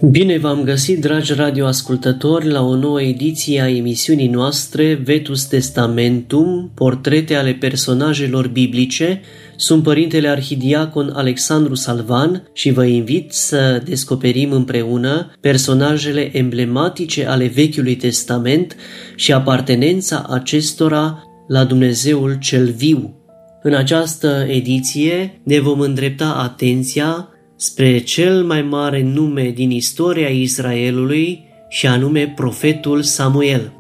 Bine v-am găsit, dragi radioascultători, la o nouă ediție a emisiunii noastre Vetus Testamentum, portrete ale personajelor biblice. Sunt Părintele Arhidiacon Alexandru Salvan și vă invit să descoperim împreună personajele emblematice ale Vechiului Testament și apartenența acestora la Dumnezeul cel viu. În această ediție ne vom îndrepta atenția spre cel mai mare nume din istoria Israelului și anume profetul Samuel.